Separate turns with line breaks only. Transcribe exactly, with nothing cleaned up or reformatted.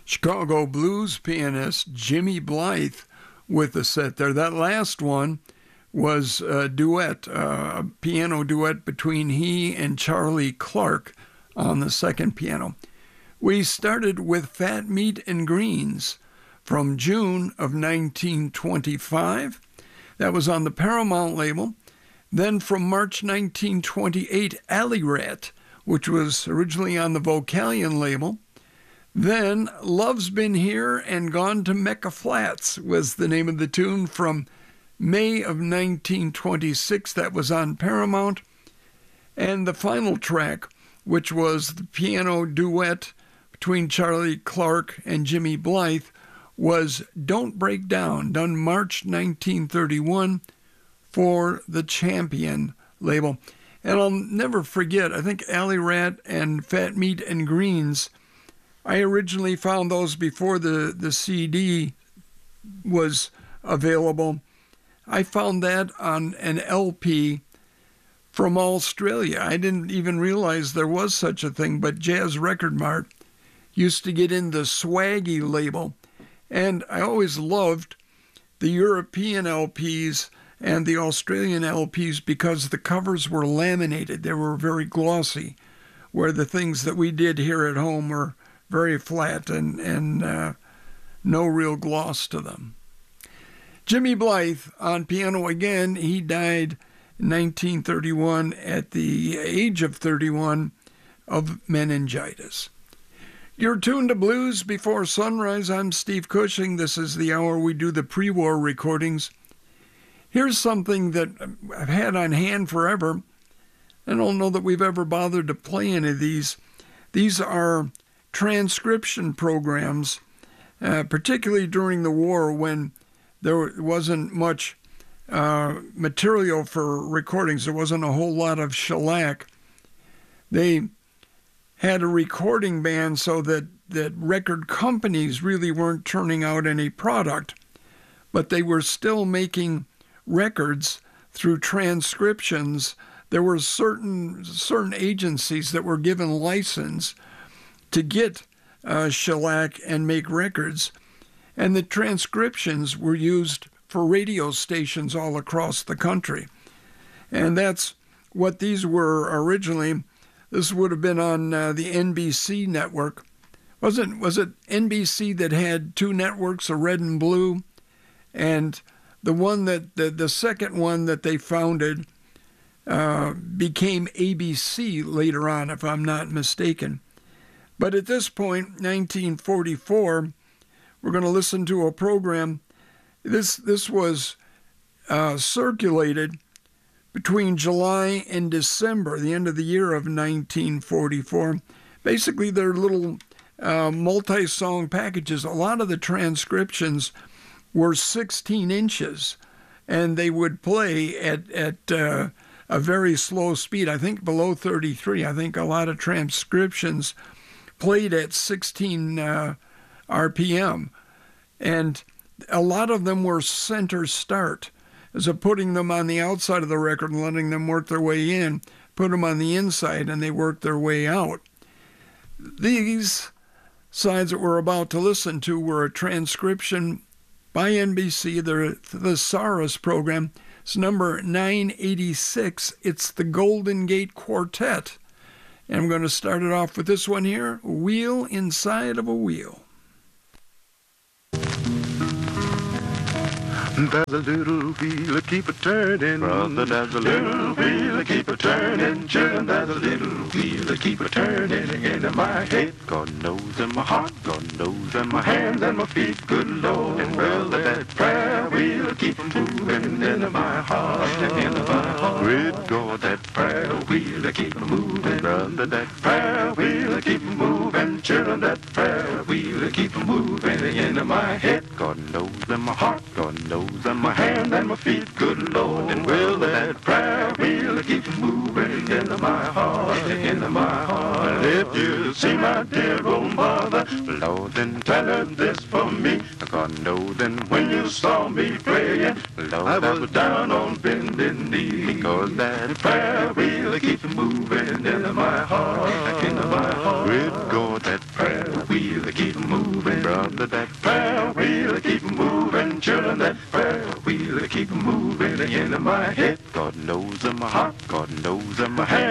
Chicago blues pianist Jimmy Blythe with the set there. That last one was a duet, a piano duet between he and Charlie Clark on the second piano. We started with Fat Meat and Greens from June of nineteen twenty-five. That was on the Paramount label. Then from March nineteen twenty-eight, Alley Rat, which was originally on the Vocalion label. Then Love's Been Here and Gone to Mecca Flats was the name of the tune from May of nineteen twenty-six. That was on Paramount. And the final track, which was the piano duet between Charlie Clark and Jimmy Blythe, was Don't Break Down, done March nineteen thirty-one for the Champion label. And I'll never forget, I think Alley Rat and Fat Meat and Greens, I originally found those before the, the C D was available. I found that on an L P from Australia. I didn't even realize there was such a thing, but Jazz Record Mart used to get in the Swaggy label. And I always loved the European L Ps and the Australian L Ps because the covers were laminated. They were very glossy, where the things that we did here at home were very flat and, and uh, no real gloss to them. Jimmy Blythe on piano again. He died in nineteen thirty-one at the age of thirty-one of meningitis. You're tuned to Blues Before Sunrise. I'm Steve Cushing. This is the hour we do the pre-war recordings. Here's something that I've had on hand forever. I don't know that we've ever bothered to play any of these. These are transcription programs, uh, particularly during the war when there wasn't much uh, material for recordings. There wasn't a whole lot of shellac. They had a recording ban so that, that record companies really weren't turning out any product, but they were still making records through transcriptions. There were certain certain agencies that were given license to get uh, shellac and make records, and the transcriptions were used for radio stations all across the country. And that's what these were originally. This would have been on uh, the N B C network. Wasn't was it N B C that had two networks, a red and blue? And the one that the, the second one that they founded uh, became A B C later on, if I'm not mistaken. But at this point, nineteen forty-four, we're going to listen to a program. This this was uh, circulated between July and December, the end of the year of nineteen forty-four. Basically, they're little uh, multi-song packages. A lot of the transcriptions were sixteen inches, and they would play at, at uh, a very slow speed, I think below thirty-three. I think a lot of transcriptions played at sixteen uh, R P M, and a lot of them were center start, as of putting them on the outside of the record and letting them work their way in, put them on the inside, and they worked their way out. These sides that we're about to listen to were a transcription by N B C, the Thesaurus program. It's number nine eighty-six. It's the Golden Gate Quartet. And I'm going to start it off with this one here, Wheel Inside of a Wheel.
There's a little wheel, keep it turning. Brother, there's a little wheel, keep it turning. Children, there's a little wheel, keep it turning. In my head, God knows, in my heart, God knows, in my hands and my feet, good Lord. And brother, that prayer wheel, keep it moving. In my heart, in my heart. Great God, that prayer wheel, keep it moving. Brother, that prayer wheel, keep it moving. Children, that prayer wheel, keep it moving. In my head, God knows, in my heart, God knows, and my hands and my feet, good Lord. And will that prayer wheel keep moving into my heart, into my heart. If you see my dear old mother, Lord, then tell her this for me. God knows, and when you saw me praying, Lord, I was down on bending knee. Because that prayer wheel keep moving into my heart, into my heart. With God, that prayer wheel keep moving Brother, that Ferris wheel keep moving, children, that Ferris wheel keep moving in my head. God knows in my heart, God knows in my hand.